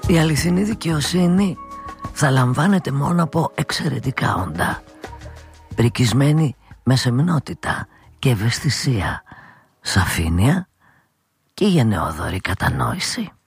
Η αληθινή δικαιοσύνη θα λαμβάνεται μόνο από εξαιρετικά όντα, πρικισμένη με σεμνότητα και ευαισθησία, σαφήνεια και γενναιόδορη κατανόηση.